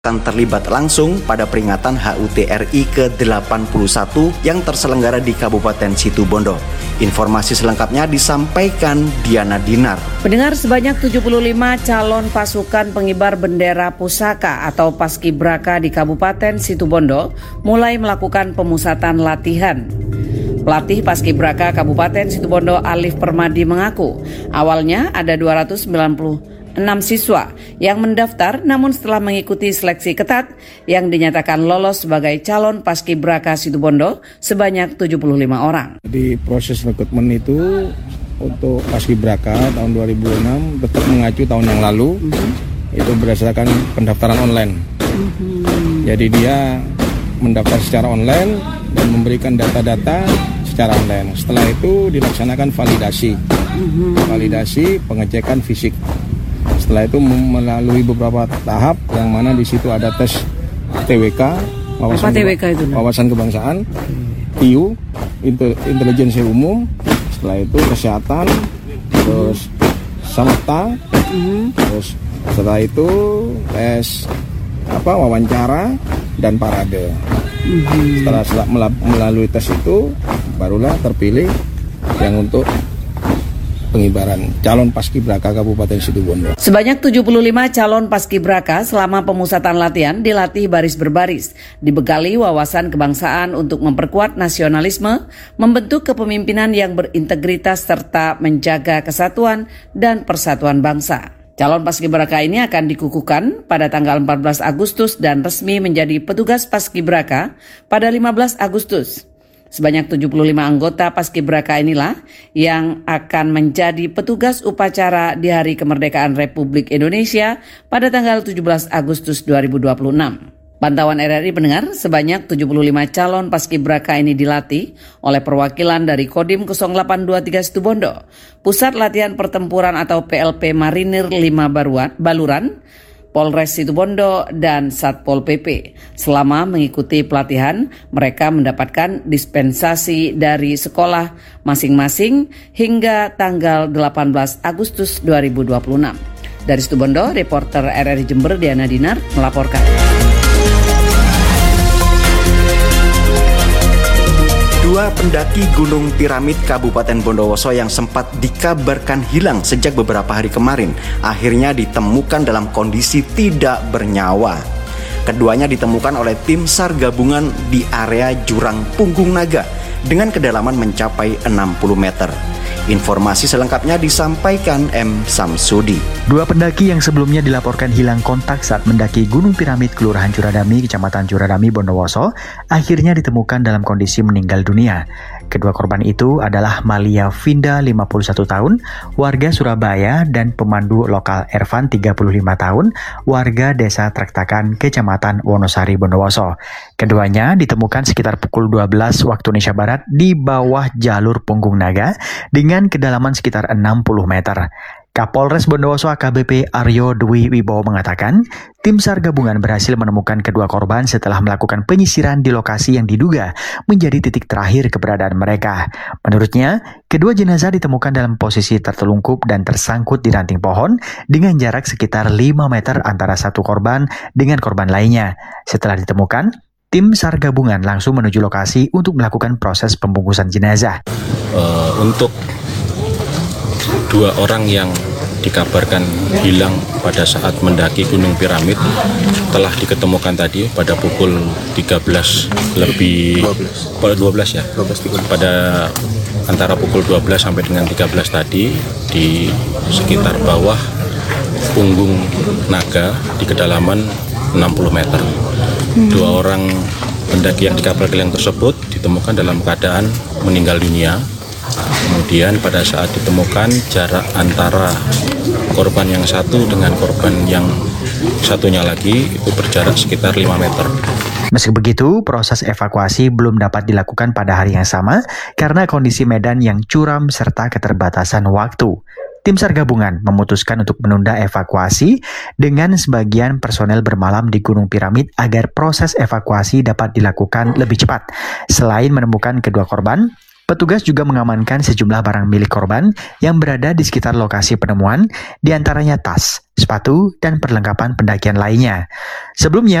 akan terlibat langsung pada peringatan HUT RI ke-81 yang terselenggara di Kabupaten Situbondo. Informasi selengkapnya disampaikan Diana Dinar. Pendengar, sebanyak 75 calon pasukan pengibar bendera pusaka atau Paskibraka di Kabupaten Situbondo mulai melakukan pemusatan latihan. Pelatih Paskibraka Kabupaten Situbondo Alif Permadi mengaku awalnya ada 296 siswa yang mendaftar, namun setelah mengikuti seleksi ketat yang dinyatakan lolos sebagai calon Paskibraka Situbondo sebanyak 75 orang. Di proses rekrutmen itu untuk Paskibraka tahun 2006 tetap mengacu tahun yang lalu, itu berdasarkan pendaftaran online. Jadi dia mendaftar secara online dan memberikan data-data secara online. Setelah itu dilaksanakan validasi pengecekan fisik. Setelah itu melalui beberapa tahap yang mana di situ ada tes TWK, wawasan kebangsaan, IU, intelijensi umum. Setelah itu kesehatan, terus samapta, terus setelah itu tes wawancara dan parade. Setelah melalui tes itu barulah terpilih yang untuk pengibaran calon Paskibraka Kabupaten Situbondo. Sebanyak 75 calon Paskibraka selama pemusatan latihan dilatih baris berbaris, dibekali wawasan kebangsaan untuk memperkuat nasionalisme, membentuk kepemimpinan yang berintegritas serta menjaga kesatuan dan persatuan bangsa. Calon Paskibraka ini akan dikukuhkan pada tanggal 14 Agustus dan resmi menjadi petugas Paskibraka pada 15 Agustus. Sebanyak 75 anggota Paskibraka inilah yang akan menjadi petugas upacara di Hari Kemerdekaan Republik Indonesia pada tanggal 17 Agustus 2026. Pantauan RRI pendengar, sebanyak 75 calon Paskibraka ini dilatih oleh perwakilan dari Kodim 0823 Situbondo, Pusat Latihan Pertempuran atau PLP Marinir 5 Baluran, Polres Situbondo, dan Satpol PP. Selama mengikuti pelatihan, mereka mendapatkan dispensasi dari sekolah masing-masing hingga tanggal 18 Agustus 2026. Dari Situbondo, reporter RRI Jember Diana Dinar melaporkan. Dua pendaki Gunung Piramid Kabupaten Bondowoso yang sempat dikabarkan hilang sejak beberapa hari kemarin akhirnya ditemukan dalam kondisi tidak bernyawa. Keduanya ditemukan oleh tim SAR gabungan di area jurang Punggung Naga dengan kedalaman mencapai 60 meter. Informasi selengkapnya disampaikan M. Samsudi. Dua pendaki yang sebelumnya dilaporkan hilang kontak saat mendaki Gunung Piramid Kelurahan Curadami, Kecamatan Curadami, Bondowoso, akhirnya ditemukan dalam kondisi meninggal dunia. Kedua korban itu adalah Malia Vinda, 51 tahun, warga Surabaya, dan pemandu lokal Ervan, 35 tahun, warga Desa Traktakan, Kecamatan Wonosari, Bondowoso. Keduanya ditemukan sekitar pukul 12 waktu Indonesia Barat di bawah jalur Punggung Naga dengan kedalaman sekitar 60 meter. Kapolres Bondowoso AKBP Aryo Dwi Wibowo mengatakan, tim SAR gabungan berhasil menemukan kedua korban setelah melakukan penyisiran di lokasi yang diduga menjadi titik terakhir keberadaan mereka. Menurutnya, kedua jenazah ditemukan dalam posisi tertelungkup dan tersangkut di ranting pohon dengan jarak sekitar 5 meter antara satu korban dengan korban lainnya. Setelah ditemukan, tim SAR gabungan langsung menuju lokasi untuk melakukan proses pembungkusan jenazah. Untuk dua orang yang dikabarkan hilang pada saat mendaki Gunung Piramid telah diketemukan tadi pada pukul 13 lebih 12 ya. Pada antara pukul 12 sampai dengan 13 tadi di sekitar bawah Punggung Naga di kedalaman 60 meter. Dua orang pendaki yang dikabarkan hilang tersebut ditemukan dalam keadaan meninggal dunia. Kemudian pada saat ditemukan jarak antara korban yang satu dengan korban yang satunya lagi itu berjarak sekitar 5 meter. Meski begitu, proses evakuasi belum dapat dilakukan pada hari yang sama karena kondisi medan yang curam serta keterbatasan waktu. Tim SAR gabungan memutuskan untuk menunda evakuasi dengan sebagian personel bermalam di Gunung Piramid agar proses evakuasi dapat dilakukan lebih cepat. Selain menemukan kedua korban, Petugas juga mengamankan sejumlah barang milik korban yang berada di sekitar lokasi penemuan, diantaranya tas, sepatu, dan perlengkapan pendakian lainnya. Sebelumnya,